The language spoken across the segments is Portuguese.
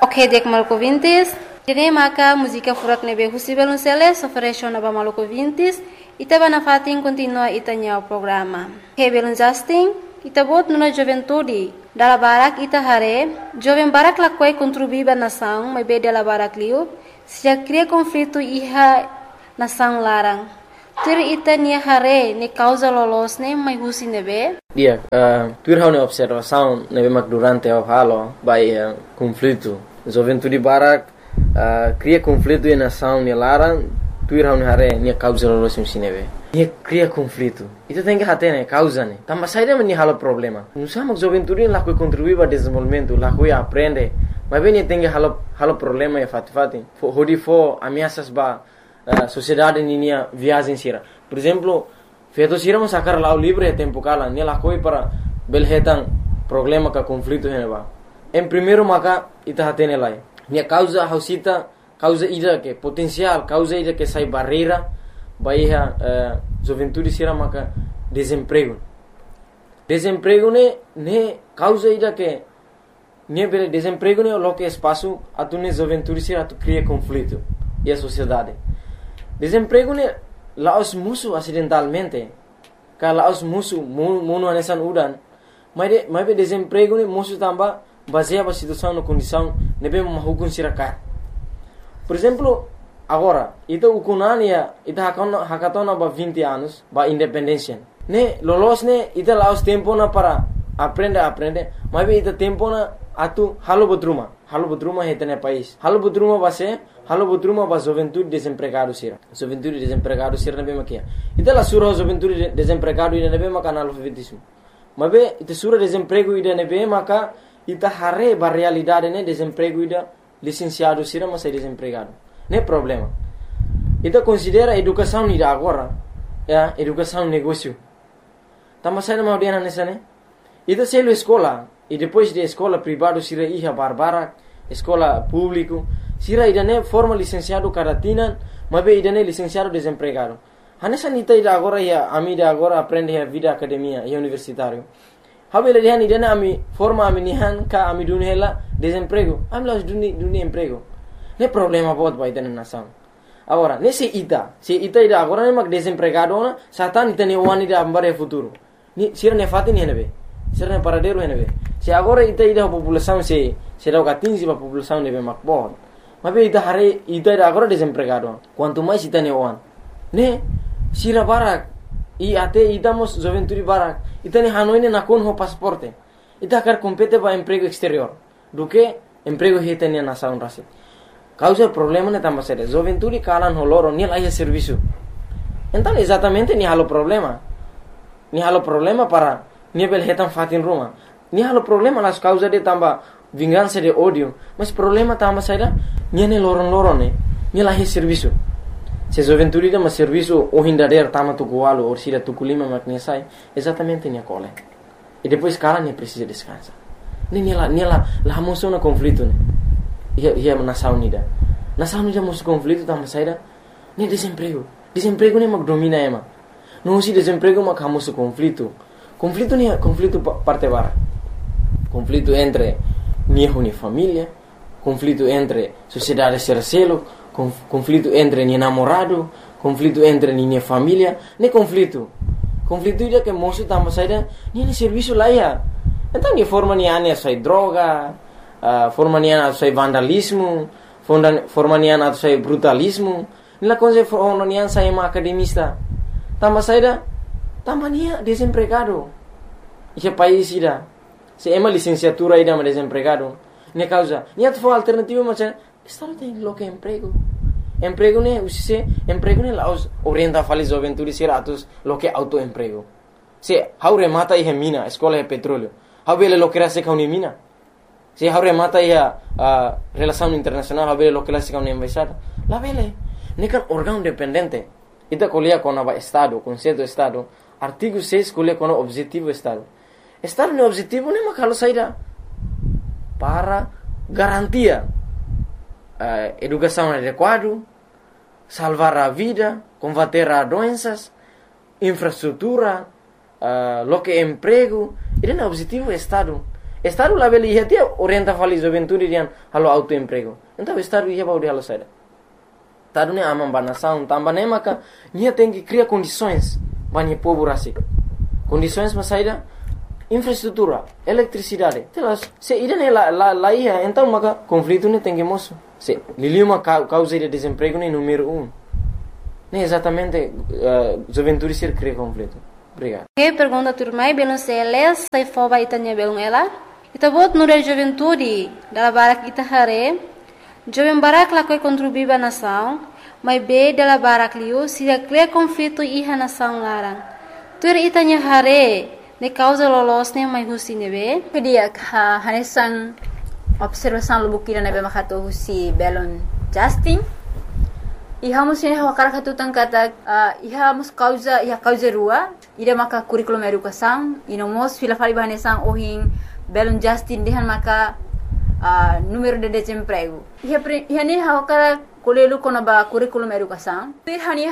Ok, dek maluco vintis. Kini maka música furak nebe husibel unseles ofereció naba maluco vintis. Ita bana fatin continua itanya o programa. Hebelun Justin, ita bot nuna juventude. Dala barak ita hare, jovem barak lakwai contribuiba nação, mas be dala barak liu, se já cria conflito iha nação larang. Tur ita nia hare, ne causa lolos ne, mas husi nebe. Dia, tur hau ne observação nebe mak durante o halo, by conflito. Juventude barak cria conflito e nação ne larang, tur hau ne hare, nia causa lolos nebe. Nia cria conflito. Itu tem que hate ne causa ne. Tamba saída me hala problema. Nusa mak juventude lá que contribui para desenvolvimento, lá que aprende. Mas bem tem que hala problema e fati. Hodi fo ameaças ba sociedade ninia viagem sira. Por exemplo, feito sira mas sacar lá o livro é tempo cala, ne lá coi para belhetan problema ka conflito ne ba. Em primeiro maka ita hate ne lai. Nia causa hausita, causa ida que potencial, causa ida que sai barreira. Bahia juventude sira maka desemprego ne causa ida que ne bele desemprego ne lo que espaço atune juventude sira tu cria conflito e a sociedade desemprego ne laos musu acidentalmente ka laos musu muno anesan udan mas be desemprego ne musu tamba baseia situação no condição ne be mahukun sira ka. Por exemplo, agora, ita ukunania, ita hakatona ba 20 anos, ba independência. Ne, lolos ne, ita laos tempo na para aprender, mas ita tempo na atu halo bodruma heta ne país. Halo bodruma ba juventude desempregado sira. Juventude desempregado sira ne be makia. Ita la sura juventude desempregado ida ne be maka analfabetismo. Mas be ita sura desemprego ida ne be maka ita hare ba realidade ne desemprego ida licenciado sira mas é desempregado. Nem problema. Então considera a educação de agora, educação negócio. Tama sai na audiência nessa né? Então se ele escola e depois de escola privado sira iha barbara, escola público, sira ida ne forma licenciado caratina, mas be ida ne licenciado desempregado. Hanessa nita ida agora ia amida agora aprende a vida academia e universitário. Habele dia ida ne ami forma ami nihan ka ami dunhela desemprego. Amlas duni emprego. Ne problema buat baita na nação. Agora, se ita ida agora ne mag desempregado na, satan ita ne wani da ambare futuro. Ni sira ne fati ni henebe. Sira ne paradero henebe. Se agora ita ida população se dá 15 pa população nebe mag bot. Mas be ita hare ita ida agora desempregado. Quanto mais ita ne wan. Ne sira barak e até ita mos juventude barak. Ita ne hanoi ne nakon ho pasaporte. Ita kar compete ba emprego exterior. Do que emprego hita ne nação rasi. Causa problema ne tamba sere. Juventude kalan holoro ni laia serviço. Então exatamente ni halo problema. Ni halo problema para ni belhetan fatin ruma. Ni halo problema las causa de tamba vingança de ódio. Mas problema tamba sere ni ne loron ne. Ni laia serviço. Se juventude dá serviço o hindader tama tukualo ou sira tukulima maknia sai, exatamente ni cole. E depois kalan ni precisa descansar. Ni la moção na conflito ne. Ia nação unida mos conflito tama saída nem desemprego ne mag domina ema não se desemprego mag hamos conflito nem conflito parte bara conflito entre minha família conflito entre sociedade sercelo conflito entre minha namorado conflito entre minha família nem conflito ida que moço tama saída nem serviço lá ia então que forma ni ane sai droga forma nian atau sai vandalismo, forma nian atau sai brutalismo. Nila coisa forma nian sai ma academista. Tamba saida, tamba nia desempregado. Ike país ida. Se ema licenciatura ida ma desempregado. Ne causa, nia tu alternativa macam estado tem lo que emprego. Emprego ne usise, emprego ne laos orienta fali juventude siratus lo que autoemprego. Se haure mata ihe mina, escola e petróleo. Haubele lo que rase kauni mina. Se haure mata ia relação internacional habele lo que la sica una embaixada la vele nekan órgão dependente ita colia com o estado conceito estado artigo 6 colia com o objetivo estado no objetivo ne makalo saída para garantia educação adequada salvar a vida combater a doenças infraestrutura lo que emprego ida no objetivo estado Estado lá beli ia ter orienta fali juventude rian halo autoemprego. Então estado ia bauri halo saída. Tado ne amam banação, tamba ne maka nia tem que criar condições bani povo rasi. Condições mas saída infraestrutura, eletricidade. Telas se ida ne lá ia então maka conflito ne tem que moço. Se lili uma causa de desemprego ne número 1. Nem exatamente juventude ser cria conflito. Obrigado. Que pergunta turmai belum seles sai foba itanya belum ela. Ita bot nura juventude dala barak ita hare. Jovem barak la koi contribuir ba nação, mas be dala barak liu sira cria conflito iha nação larang. Tur itanya hare ne causa lolos ne mai husi nebe. Kedia hanesan observação lubukira nebe makato husi belon Justin. Iha musin hawakara katutang kata iha mus causa rua ida maka curriculum educação inomos fila fali bahanesang ohin belon Justin dehan maka número de desemprego. Iha ni hawakara kolelu kona ba curriculum educação. Iha ni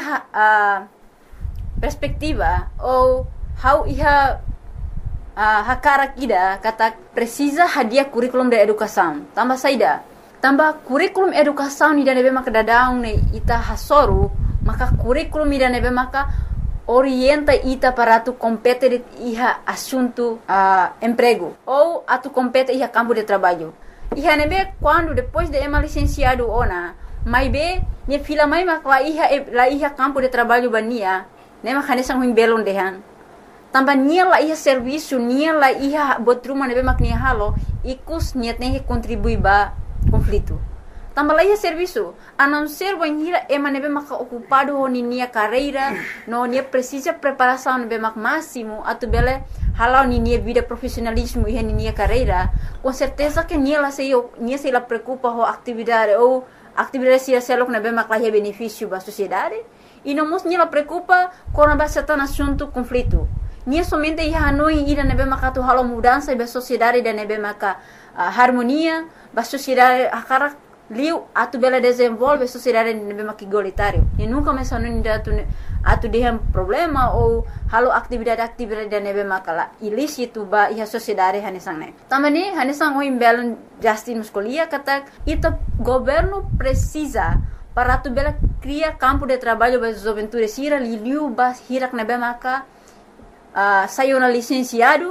perspectiva ou how iha hakara kida kata precisa hadiah curriculum de educação. Tambah saida. Tambah kurikulum educação ida nebe maka dadaung ne ita hasoru maka kurikulum ida nebe maka orienta ita para tu compete iha assunto emprego ou atu compete iha campo de trabalho. Iha nebe quando depois de ema licenciado ona mai be ne fila mai maka la iha campo de trabalho bania ne maka nesang huim belon dehan. Tambah nia la iha serviço nia la iha botruma nebe mak nia halo ikus niat ne contribui ba conflito. Tambah lagi serviço, a não ser banhira ema nebe maka ocupado ho nia carreira, no nia precisa preparação nebe mak máximo, atu bele halau nia vida profissionalismo e nia carreira, com certeza que nia se la preocupa ho atividade ou atividade se selok nebe mak lah benefício ba sociedade, e não mos nia la preocupa com a certain assunto conflito. Nia somente ia hanoi ida nebe maka tu halau mudança ba sociedade da nebe maka harmonia, ba sociedade akara liu atu bela desenvolve sociedade nebe maka igualitário. E nunca mencionou ainda atu dehem problema ou halo atividade da nebe maka la ilícito ba iha sociedade hanesang ne. Tamani hanesang o imbelon Justin Muscolia kata ita governo precisa para atu bela cria campo de trabalho ba juventude sira liu ba hirak nebe maka sayona licenciada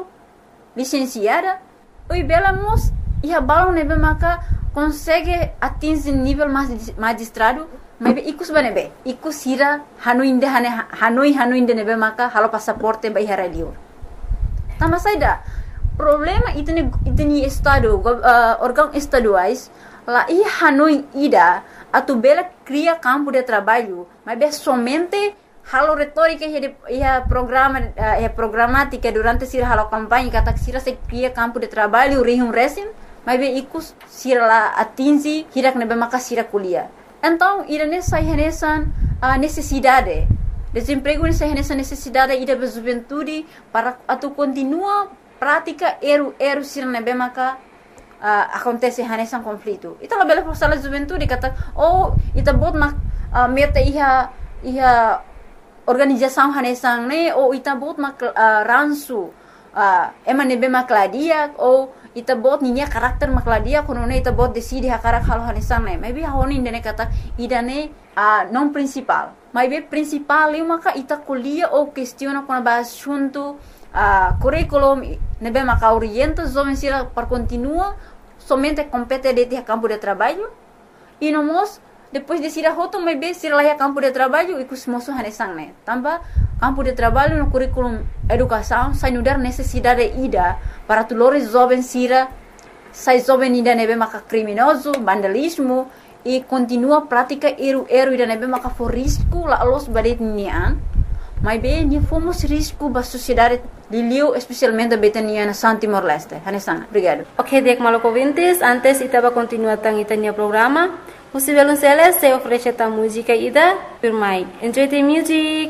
oi bela mos iha balon nebe maka consegue atingir nível magistrado mas ikus banebe ikus hira hanoi inde nebe maka halo passaporte ba iha radio tambah saida problema itni estado órgão estaduais la iha hanoi ida atu bela cria campo de trabalho mas be somente halo retórica ia programática durante sira halo campanha kata sira se cria campo de trabalho rihum resim mas be ikus sira la atingi hirak nebe maka sira kuliah. Então irane sai renesan necessidade desemprego nessa necessidade ida be juventude para atu continua prática eru sira nebe maka acontece renesan conflito. Ita la bela forsala juventude kata ita bot mak meta iha organização hanesang ne ou ita bot mak ransu ema nebe makladia ou ita bot ninya karakter makladia kono ne ita bot decide hakarak halo hanesang ne maybe honi ndene kata idane non principal maybe principal eu maka ita kuliah ou questiona kono ba assunto curriculum nebe maka orienta jovem sira para continua somente compete de campo de trabalho e nomos depois de sira hoto maybe sira lá campo de trabalho e kus moço hanesang ne tambah campo de trabalho no curriculum educação sai nudar necessidade ida para tulores jovem sira sai jovem ida nebe maka criminoso vandalismo e continua prática eru ida nebe maka for risco la los badet nian mas bem ni fomos risco ba sociedade Liliu especialmente betania na Timor Leste. Hanesang, obrigado. Ok, dek maloko vintes, antes itaba continua tang itania programa. Musivelun seles se oferece ta música ida, firmai. Enjoy the music.